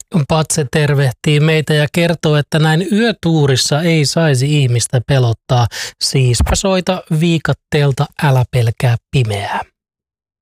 Patse tervehtii meitä ja kertoo, että näin yötuurissa ei saisi ihmistä pelottaa. Siispä soita viikatteelta, älä pelkää pimeää.